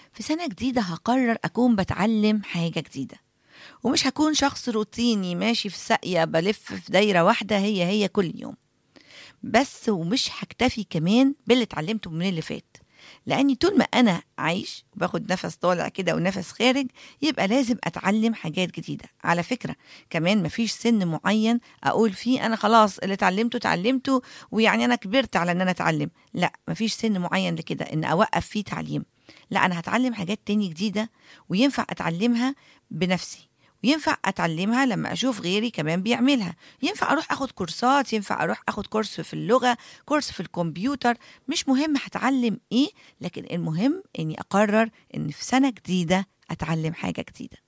في سنة جديدة هقرر أكون بتعلم حاجة جديدة، ومش هكون شخص روتيني ماشي في ساقية بلف في دايرة واحدة هي كل يوم بس. ومش هكتفي كمان باللي اتعلمته من اللي فات، لأني طول ما أنا عايش باخد نفس طالع كده ونفس خارج يبقى لازم أتعلم حاجات جديدة. على فكرة كمان مفيش سن معين أقول فيه أنا خلاص اللي اتعلمته ويعني أنا كبرت على أن أنا أتعلم. لا، مفيش سن معين لكده إن أوقف فيه تعليم. لا، أنا هتعلم حاجات تاني جديدة وينفع أتعلمها بنفسي، وينفع أتعلمها لما أشوف غيري كمان بيعملها. ينفع أروح أخد كورسات، ينفع أروح أخد كورس في اللغة، كورس في الكمبيوتر. مش مهم هتعلم إيه، لكن المهم إني أقرر إن في سنة جديدة أتعلم حاجة جديدة.